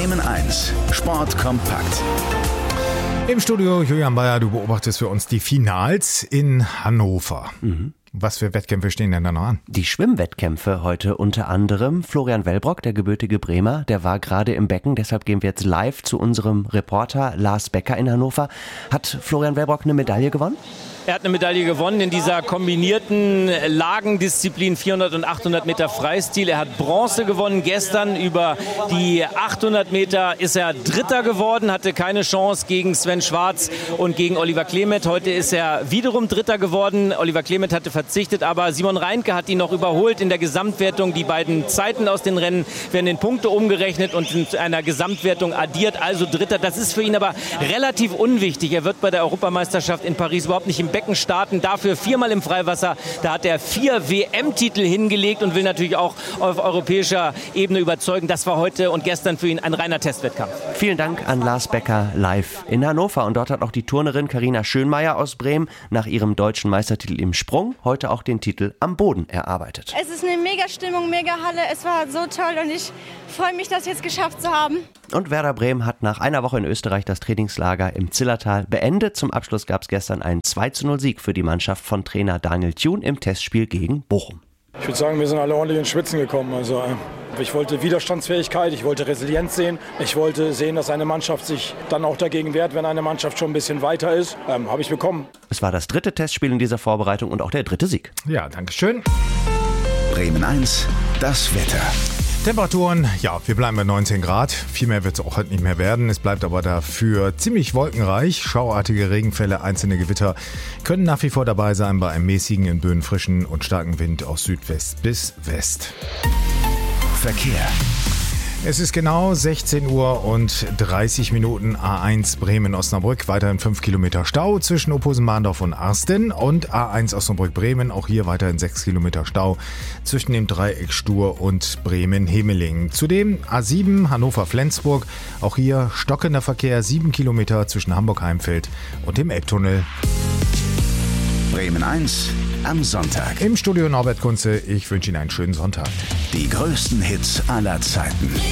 Bremen 1, Sport kompakt. Im Studio Julian Bayer, du beobachtest für uns die Finals in Hannover. Was für Wettkämpfe stehen denn da noch an? Die Schwimmwettkämpfe heute unter anderem. Florian Wellbrock, der gebürtige Bremer, der war gerade im Becken. Deshalb gehen wir jetzt live zu unserem Reporter Lars Becker in Hannover. Hat Florian Wellbrock eine Medaille gewonnen? Er hat eine Medaille gewonnen in dieser kombinierten Lagendisziplin 400 und 800 Meter Freistil. Er hat Bronze gewonnen. Gestern über die 800 Meter ist er Dritter geworden, hatte keine Chance gegen Sven Schwarz und gegen Oliver Klemet. Heute ist er wiederum Dritter geworden. Oliver Klemet hatte verzichtet, aber Simon Reinke hat ihn noch überholt in der Gesamtwertung. Die beiden Zeiten aus den Rennen werden in Punkte umgerechnet und in einer Gesamtwertung addiert. Also Dritter. Das ist für ihn aber relativ unwichtig. Er wird bei der Europameisterschaft in Paris überhaupt nicht im Becken starten, dafür 4-mal im Freiwasser. Da hat er 4 WM-Titel hingelegt und will natürlich auch auf europäischer Ebene überzeugen. Das war heute und gestern für ihn ein reiner Testwettkampf. Vielen Dank an Lars Becker live in Hannover. Und dort hat auch die Turnerin Carina Schönmeier aus Bremen nach ihrem deutschen Meistertitel im Sprung heute auch den Titel am Boden erarbeitet. Es ist eine Mega-Stimmung, Mega-Halle. Es war so toll und ich freue mich, das jetzt geschafft zu haben. Und Werder Bremen hat nach einer Woche in Österreich das Trainingslager im Zillertal beendet. Zum Abschluss gab es gestern einen 2:0-Sieg für die Mannschaft von Trainer Daniel Thun im Testspiel gegen Bochum. Ich würde sagen, wir sind alle ordentlich ins Schwitzen gekommen. Also, ich wollte Widerstandsfähigkeit, ich wollte Resilienz sehen. Ich wollte sehen, dass eine Mannschaft sich dann auch dagegen wehrt, wenn eine Mannschaft schon ein bisschen weiter ist. Habe ich bekommen. Es war das 3. Testspiel in dieser Vorbereitung und auch der 3. Sieg. Ja, danke schön. Bremen 1, das Wetter. Temperaturen, ja, wir bleiben bei 19 Grad. Viel mehr wird es auch heute nicht mehr werden. Es bleibt aber dafür ziemlich wolkenreich. Schauartige Regenfälle, einzelne Gewitter können nach wie vor dabei sein bei einem mäßigen, in Böen frischen und starken Wind aus Südwest bis West. Verkehr. Es ist genau 16 Uhr und 30 Minuten. A1 Bremen-Osnabrück, weiterhin 5 Kilometer Stau zwischen Opposen-Bahndorf und Arsten, und A1 Osnabrück-Bremen, auch hier weiterhin 6 Kilometer Stau zwischen dem Dreieck Stur und Bremen-Hemeling. Zudem A7 Hannover-Flensburg, auch hier stockender Verkehr, 7 Kilometer zwischen Hamburg-Heimfeld und dem Elbtunnel. Bremen 1 am Sonntag. Im Studio Norbert Kunze, ich wünsche Ihnen einen schönen Sonntag. Die größten Hits aller Zeiten.